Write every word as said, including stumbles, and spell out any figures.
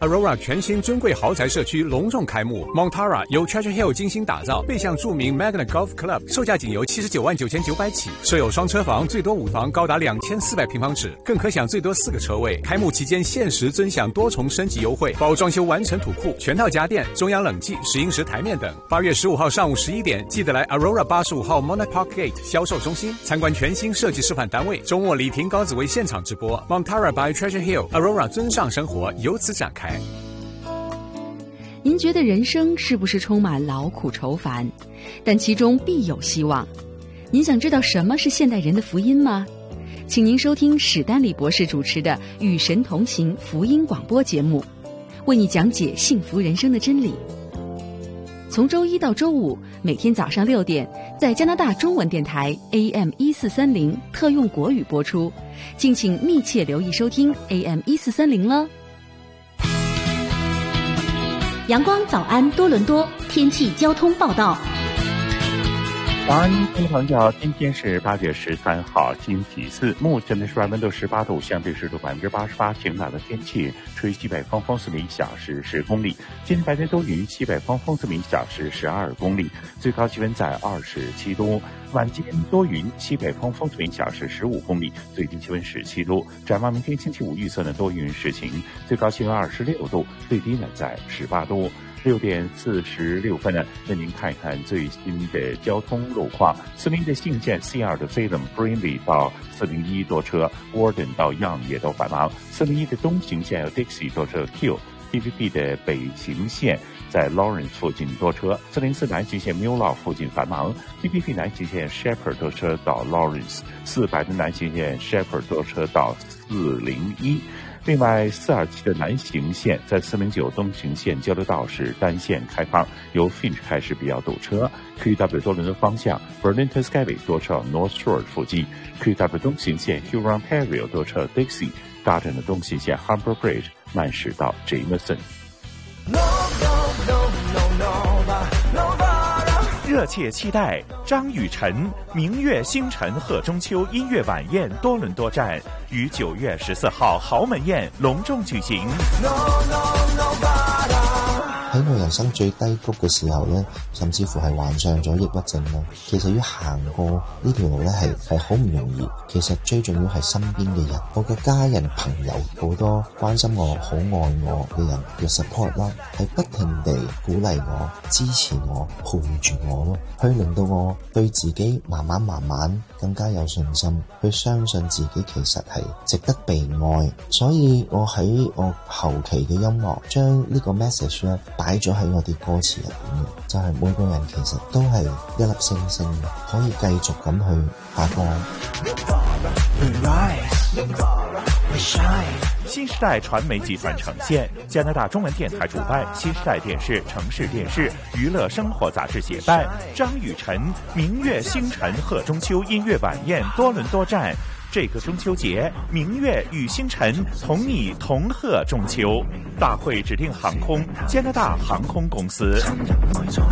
Aurora 全新尊贵豪宅社区隆重开幕 ，Montara 由 Treasure Hill 精心打造，背向著名 Magna Golf Club， 售价仅由七十九万九千九百起，设有双车房，最多五房，高达两千四百平方尺，更可享最多四个车位。开幕期间限时尊享多重升级优惠，包装修完成土库、全套家电、中央冷气、石英石台面等。八月十五号上午十一点，记得来 Aurora 八十五号 Monarch Park Gate 销售中心参观全新设计示范单位。周末李婷、高紫薇现场直播 ，Montara by Treasure Hill Aurora 尊上生活由此展开。 您觉得人生是不是充满劳苦愁烦？但其中必有希望。您想知道什么是现代人的福音吗？请您收听史丹利博士主持的《与神同行》福音广播节目，为你讲解幸福人生的真理。从周一到周五，每天早上六点，在加拿大中文电台 A M 一四三零特用国语播出，敬请密切留意收听 A M 一四三零了。 阳光早安多伦多天气交通报道。 早安，听众朋友，今天是八月十三号，星期四，目前的室外温度十八度，相对湿度百分之八十八，晴朗的天气，吹西北风，风速每小时十公里。今天白天多云，西北风，风速每小时十二公里，最高气温在二十七度。晚间多云，西北风，风速每小时十五公里，最低气温十七度。展望明天星期五预测呢，多云时晴，最高气温二十六度，最低呢在十八度。六点四十六分呢，为您看一看最新的交通路况。四零一的信线 C 二 的 Salem Brinley 到四零一多车 ，Warden 到 Young 也都繁忙。四零一的东行线有 Dixie 多车 Q。T V B 的北行线在 Lawrence 附近多车，四零四南行线 Mulau 附近繁忙 ，T P P 南行线 Shepherd 多车到 Lawrence， 四百的南行线 Shepherd 多车到四零一。另外，四二七的南行线在四零九东行线交流道是单线开放，由 Finch 开始比较堵车。Q W 多伦多方向 Burlington Skyway 多车 North Shore 附近 ，Q W 东行线 Huron-Ontario 多车 Dixie。Garden 的东西线 Humber Bridge 慢驶到 Jameson。 热切期待张雨晨明月星辰贺中秋音乐晚宴多伦多站于九月十四號豪門宴隆重舉行。 喺我人生最低谷嘅時候呢，甚至乎係患上咗抑鬱症啦。其實要行過呢條路呢，係係好唔容易。其實最重要係身邊嘅人，我嘅家人朋友好多關心我、好愛我嘅人嘅 support 啦，係不停地鼓勵我、支持我、陪住我咯，去令到我對自己慢慢慢慢更加有信心，去相信自己其實係值得被愛。所以我喺我後期嘅音樂將呢個 message 咧擺咗喺我啲歌詞入邊嘅，就係、是、每個人其實都係一粒星星，可以繼續咁去發光。 新時代傳媒集團呈現，加拿大中文電台主辦，新時代電視、城市電視、娛樂生活雜誌協辦，張雨晨明月星辰賀中秋音樂晚宴多倫多站。這個中秋節，明月與星辰同你同賀中秋。大會指定航空加拿大航空公司。